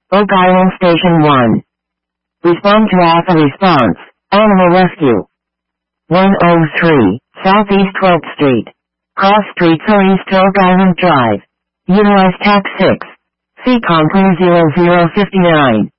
Oak Island Station 1. Respond to AFA response. Animal rescue. 103, Southeast 12th Street. Cross Street or East Oak Island Drive. Utilize TAC 6. CCOM 0059.